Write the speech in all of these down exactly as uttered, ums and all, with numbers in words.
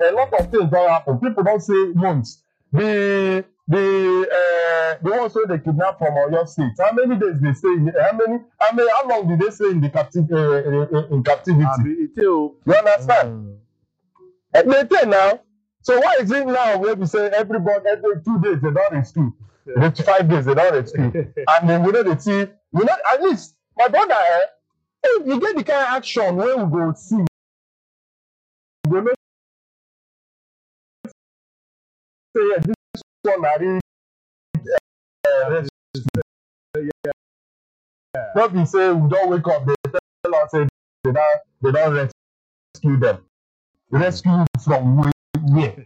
a lot of things don't happen. People don't say months. The the uh, the ones who they kidnap from Oyo State. How many days they stay? In, how many? How many? How long did they stay in the captive uh, in, in captivity? You understand? Mm. They tell now. So why is it now where we say everybody every two days they don't rescue, every five days they don't rescue, and then we know they see we know at least my brother. Eh, if you get the kind of action where we go see, we go know say yeah, this one I read uh, rescue. Yeah. Not be say we don't wake up, they tell us say they don't they don't rescue them. Rescue from where? Where?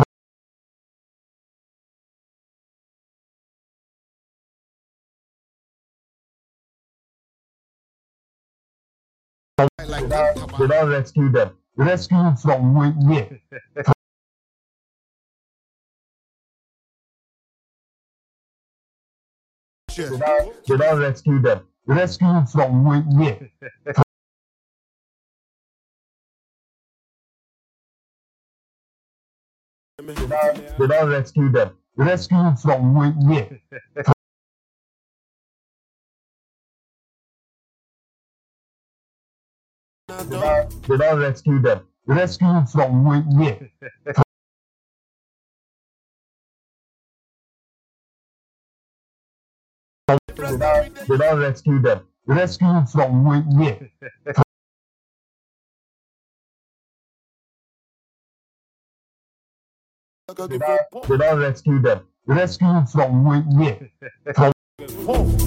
They don't, they don't rescue them. Rescue from where? Where? They don't, they don't rescue them. Rescue from where? Where? They don't, they don't rescue them. Rescue from where? Where? They don't, they don't rescue them. Rescue from where? Where? They don't, they don't rescue them. Rescue from where? Where? They don't, they don't rescue them. Rescue from where? Where? From